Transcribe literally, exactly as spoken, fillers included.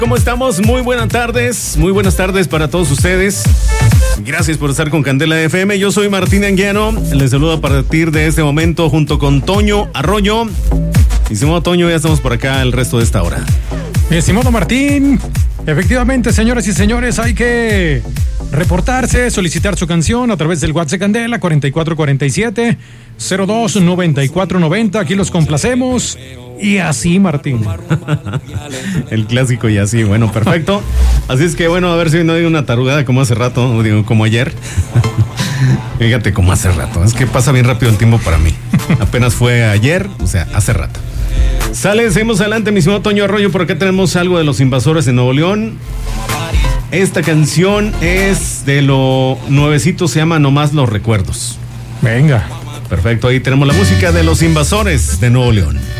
¿Cómo estamos? Muy buenas tardes, muy buenas tardes para todos ustedes. Gracias por estar con Candela F M. Yo soy Martín Anguiano. Les saludo a partir de este momento junto con Toño Arroyo. Mi estimado Toño, ya estamos por acá el resto de esta hora. Mi estimado Martín, efectivamente, señoras y señores, hay que reportarse, solicitar su canción a través del WhatsApp Candela cuarenta y cuatro cuarenta y siete cero dos noventa y cuatro noventa. Aquí los complacemos. Y así, Martín. El clásico y así, bueno, perfecto. Así es que, bueno, a ver si no hay una tarugada como hace rato, digo, como ayer. Fíjate, como hace rato. Es que pasa bien rápido el tiempo para mí. Apenas fue ayer, o sea, hace rato. Sale, seguimos adelante, mi estimado Toño Arroyo. Por acá tenemos algo de Los Invasores de Nuevo León. Esta canción es de lo nuevecito, se llama Nomás los Recuerdos. Venga. Perfecto, ahí tenemos la música de Los Invasores de Nuevo León.